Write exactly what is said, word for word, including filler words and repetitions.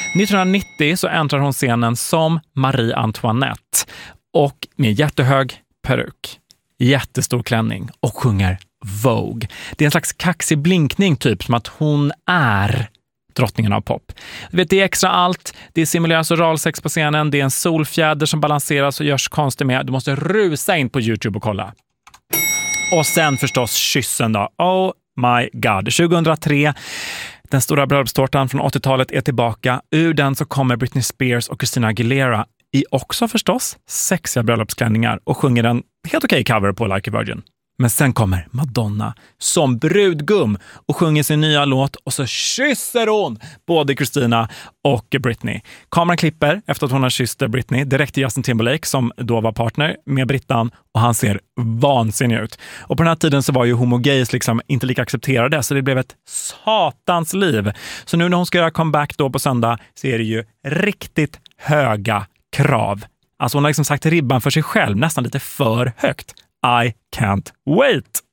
nittonhundranittio så äntrar hon scenen som Marie Antoinette och med jättehög peruk, jättestor klänning och sjunger Vogue. Det är en slags kaxig blinkning typ som att hon är drottningen av pop. Du vet, det är extra allt. Det simuleras oralsex på scenen. Det är en solfjäder som balanseras och görs konstigt med. Du måste rusa in på YouTube och kolla. Och sen förstås kyssen då. Oh my god. tjugohundratre, den stora bröllopstårtan från åttiotalet är tillbaka. Ur den så kommer Britney Spears och Christina Aguilera i också förstås sexiga bröllopsklänningar och sjunger en helt okej cover på Like a Virgin. Men sen kommer Madonna som brudgum och sjunger sin nya låt och så kysser hon både Christina och Britney. Kameran klipper efter att hon har kysst Britney direkt till Justin Timberlake som då var partner med Brittan och han ser vansinnig ut. Och på den här tiden så var ju homogays liksom inte lika accepterade så det blev ett satans liv. Så nu när hon ska göra comeback då på söndag så är det ju riktigt höga krav. Alltså hon har liksom sagt ribban för sig själv nästan lite för högt. I can't wait!